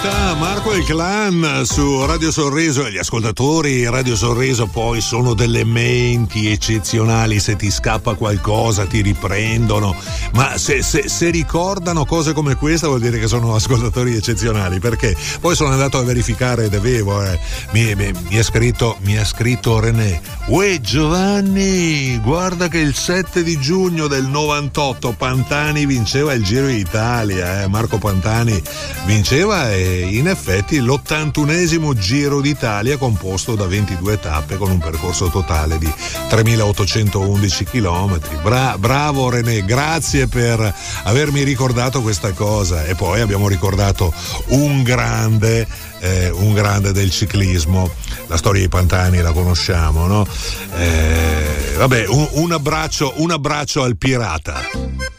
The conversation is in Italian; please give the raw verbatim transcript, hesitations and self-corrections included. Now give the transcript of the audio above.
Benvenuta Marco e il Clan su Radio Sorriso. Gli ascoltatori Radio Sorriso poi sono delle menti eccezionali, se ti scappa qualcosa ti riprendono, ma se, se, se ricordano cose come questa vuol dire che sono ascoltatori eccezionali, perché poi sono andato a verificare ed avevo eh, mi, mi, mi ha scritto mi ha scritto René: uè Giovanni, guarda che il sette di giugno del novantotto Pantani vinceva il Giro d'Italia, eh? Marco Pantani vinceva, e in effetti l'ottantunesimo Giro d'Italia composto da ventidue tappe con un percorso totale di tremilaottocentoundici chilometri. Bra- bravo René, grazie per avermi ricordato questa cosa. E poi abbiamo ricordato un grande eh, un grande del ciclismo. La storia dei Pantani la conosciamo, no? Eh, vabbè, un, un abbraccio un abbraccio al pirata.